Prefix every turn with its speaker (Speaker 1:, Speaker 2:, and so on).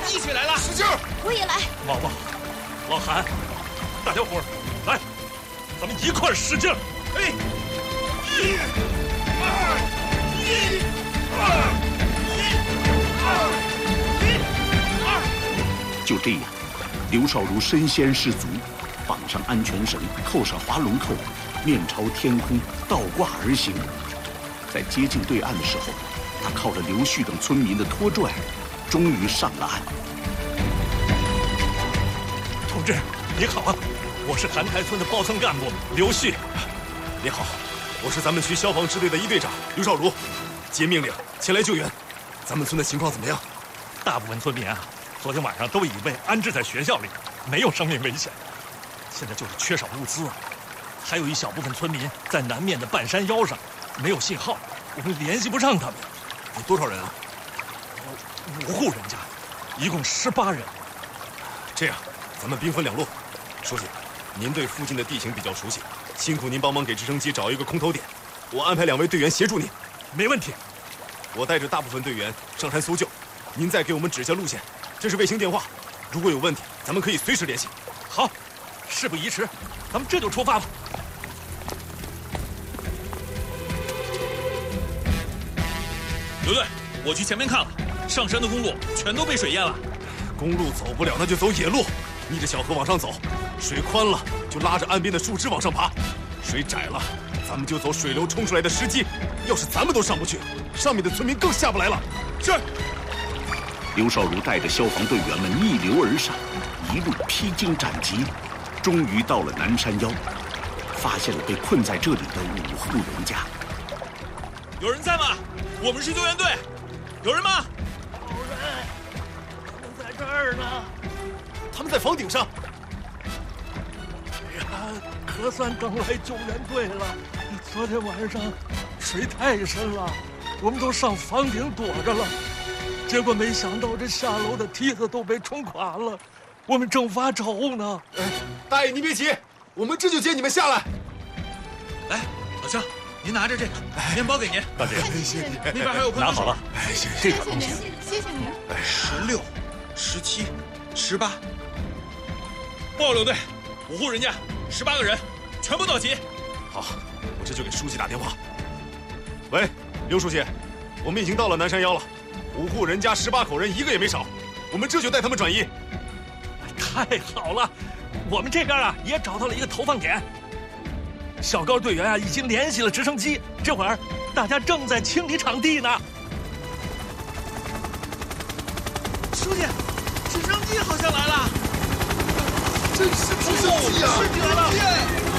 Speaker 1: 一起来了，
Speaker 2: 使劲儿！
Speaker 3: 我也来。
Speaker 4: 王旺、老韩，大家伙儿来，咱们一块儿使劲儿！
Speaker 1: 哎，1、2、1、2、1、2。
Speaker 5: 就这样，刘少儒身先士卒，绑上安全绳，扣上划龙扣，面朝天空倒挂而行。在接近对岸的时候，他靠着刘旭等村民的拖拽，终于上了岸。
Speaker 4: 同志，你好啊，我是韩台村的包村干部刘旭。
Speaker 2: 你好，我是咱们区消防支队的一队长刘少儒，接命令前来救援。咱们村的情况怎么样？
Speaker 4: 大部分村民啊，昨天晚上都已被安置在学校里，没有生命危险。现在就是缺少物资啊，还有一小部分村民在南面的半山腰上，没有信号，我们联系不上他们。
Speaker 2: 有多少人啊
Speaker 4: ？5户人家，一共18人。
Speaker 2: 这样，咱们兵分2路。书记，您对附近的地形比较熟悉，辛苦您帮忙给直升机找一个空投点，我安排2位队员协助您。
Speaker 4: 没问题。
Speaker 2: 我带着大部分队员上山搜救，您再给我们指下路线。这是卫星电话，如果有问题，咱们可以随时联系。
Speaker 4: 好，事不宜迟，咱们这就出发吧。
Speaker 1: 刘队，我去前面看了，上山的公路全都被水淹了。
Speaker 2: 公路走不了，那就走野路，逆着小河往上走。水宽了，就拉着岸边的树枝往上爬；水窄了，咱们就走水流冲出来的石阶。要是咱们都上不去，上面的村民更下不来了。是。
Speaker 5: 刘少儒带着消防队员们逆流而上，一路披荆斩棘，终于到了南山腰，发现了被困在这里的5户人家。
Speaker 1: 有人在吗？我们是救援队，有人吗？
Speaker 4: 有人，他们在这儿呢。
Speaker 2: 他们在房顶上。
Speaker 4: 哎呀，可算等来救援队了。昨天晚上水太深了，我们都上房顶躲着了。结果没想到这下楼的梯子都被冲垮了，我们正发愁呢。
Speaker 2: 大爷您别急，我们这就接你们下来。
Speaker 1: 来，老乡，您拿着这个面包给您。
Speaker 4: 大姐，
Speaker 2: 谢谢你。
Speaker 1: 那边还有矿泉水。
Speaker 4: 拿好了。
Speaker 2: 哎，谢谢。
Speaker 3: 这个东西，谢谢你们。
Speaker 1: 16、17、18，报刘队，5户人家，18个人，全部到齐。
Speaker 2: 好，我这就给书记打电话。喂，刘书记，我们已经到了南山腰了，5户人家18口人，一个也没少。我们这就带他们转移。
Speaker 4: 太好了，我们这边啊也找到了一个投放点。小高队员啊已经联系了直升机，这会儿大家正在清理场地呢。
Speaker 1: 书记，直升机好像来了。
Speaker 2: 真是直升机啊！
Speaker 1: 是你来了。